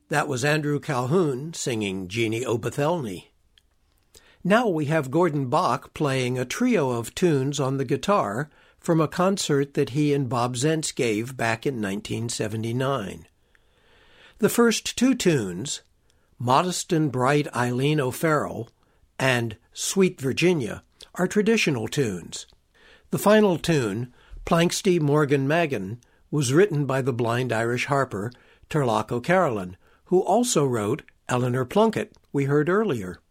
That was Andrew Calhoun singing Jeannie Obethelny. Now we have Gordon Bach playing a trio of tunes on the guitar from a concert that he and Bob Zentz gave back in 1979. The first two tunes, Modest and Bright Eileen O'Farrell and Sweet Virginia, are traditional tunes. The final tune, Planxty Morgan Magan, was written by the blind Irish harper Turlough O'Carolan, who also wrote Eleanor Plunkett, we heard earlier.